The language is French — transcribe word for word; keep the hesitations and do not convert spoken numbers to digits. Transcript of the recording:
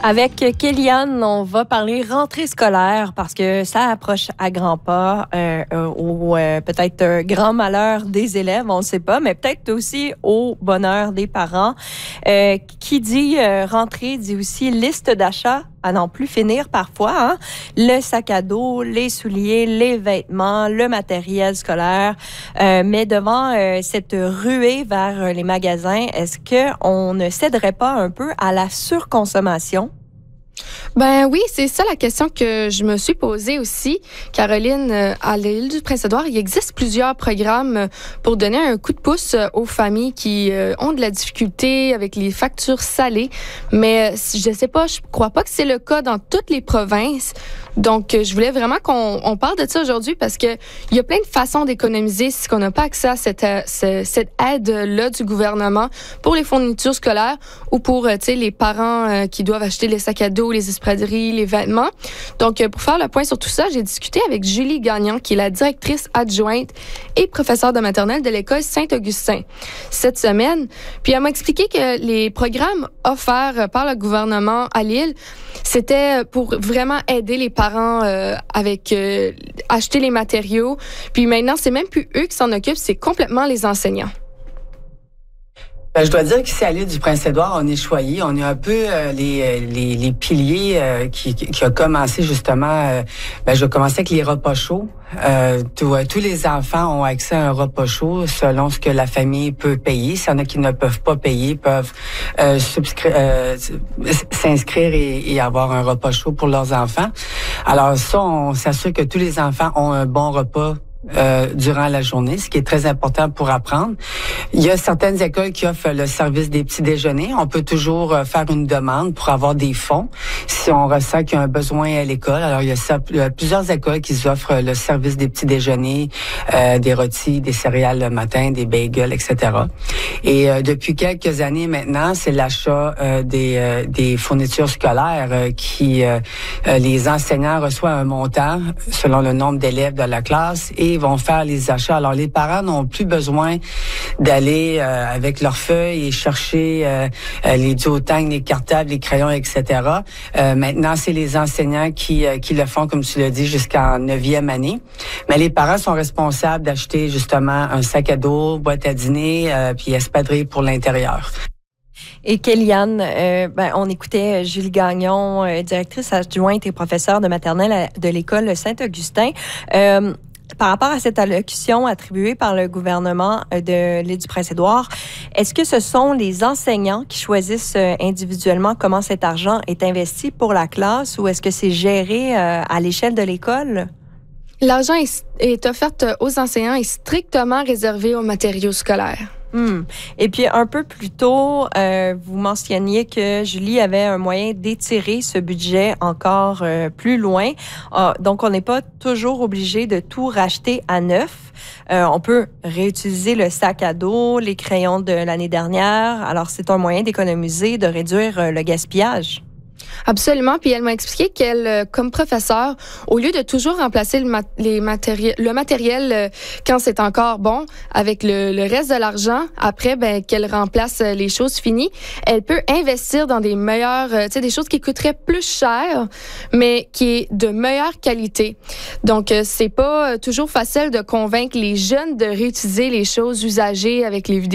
Avec Kéliane, on va parler rentrée scolaire parce que ça approche à grands pas euh, euh, au euh, peut-être euh, grand malheur des élèves, on ne sait pas, mais peut-être aussi au bonheur des parents. Euh, qui dit euh, rentrée dit aussi liste d'achats à n'en plus finir parfois. Hein? Le sac à dos, les souliers, les vêtements, le matériel scolaire. Euh, mais devant euh, cette ruée vers euh, les magasins, est-ce qu'on ne céderait pas un peu à la surconsommation? Ben oui, c'est ça la question que je me suis posée aussi. Caroline, à l'île du Prince-Édouard, il existe plusieurs programmes pour donner un coup de pouce aux familles qui ont de la difficulté avec les factures salées. Mais je sais pas, je crois pas que c'est le cas dans toutes les provinces. Donc, je voulais vraiment qu'on on parle de ça aujourd'hui parce que il y a plein de façons d'économiser si on n'a pas accès à cette, cette aide-là du gouvernement pour les fournitures scolaires ou pour, tu sais, les parents qui doivent acheter les sacs à dos, les espadrilles, les vêtements. Donc, pour faire le point sur tout ça, j'ai discuté avec Julie Gagnon, qui est la directrice adjointe et professeure de maternelle de l'école Saint-Augustin cette semaine. Puis, elle m'a expliqué que les programmes offerts par le gouvernement à l'île, c'était pour vraiment aider les parents euh, avec euh, acheter les matériaux. Puis maintenant, c'est même plus eux qui s'en occupent, c'est complètement les enseignants. Ben, je dois dire qu'ici à l'île du Prince-Édouard, on est choyés. On est un peu euh, les, les, les piliers euh, qui, qui a commencé justement. Euh, ben, je vais commencer avec les repas chauds. Euh, tous, euh, tous les enfants ont accès à un repas chaud selon ce que la famille peut payer. S'il y en a qui ne peuvent pas payer, peuvent euh, subscri- euh, s'inscrire et, et avoir un repas chaud pour leurs enfants. Alors ça, on s'assure que tous les enfants ont un bon repas Euh, durant la journée, ce qui est très important pour apprendre. Il y a certaines écoles qui offrent le service des petits déjeuners. On peut toujours euh, faire une demande pour avoir des fonds si on ressent qu'il y a un besoin à l'école. Alors, il y a, ça, il y a plusieurs écoles qui offrent le service des petits déjeuners, euh, des rôtis, des céréales le matin, des bagels, et cetera. Et euh, depuis quelques années maintenant, c'est l'achat euh, des, euh, des fournitures scolaires euh, qui, euh, euh, les enseignants reçoivent un montant selon le nombre d'élèves de la classe et vont faire les achats. Alors, les parents n'ont plus besoin d'aller euh, avec leurs feuilles et chercher euh, euh, les duotangs, les cartables, les crayons, et cetera. Euh, maintenant, c'est les enseignants qui, euh, qui le font, comme tu l'as dit, jusqu'en neuvième année. Mais les parents sont responsables d'acheter justement un sac à dos, boîte à dîner, euh, puis espadrille pour l'intérieur. Et Kéliane, euh, ben, on écoutait Julie Gagnon, euh, directrice adjointe et professeure de maternelle de l'école Saint-Augustin. Euh, Par rapport à cette allocution attribuée par le gouvernement de l'île du Prince-Édouard, est-ce que ce sont les enseignants qui choisissent individuellement comment cet argent est investi pour la classe ou est-ce que c'est géré à l'échelle de l'école? L'argent est, est offert aux enseignants et strictement réservé aux matériaux scolaires. Hum. Et puis, un peu plus tôt, euh, vous mentionniez que Julie avait un moyen d'étirer ce budget encore euh, plus loin. Euh, donc, on n'est pas toujours obligé de tout racheter à neuf. Euh, on peut réutiliser le sac à dos, les crayons de l'année dernière. Alors, c'est un moyen d'économiser, de réduire euh, le gaspillage. Absolument. Puis elle m'a expliqué qu'elle, comme professeure, au lieu de toujours remplacer le, mat- les matériels, le matériel euh, quand c'est encore bon avec le, le reste de l'argent, après, ben qu'elle remplace les choses finies, elle peut investir dans des meilleures, euh, tu sais, des choses qui coûteraient plus cher, mais qui est de meilleure qualité. Donc, euh, c'est pas toujours facile de convaincre les jeunes de réutiliser les choses usagées avec les vidéos.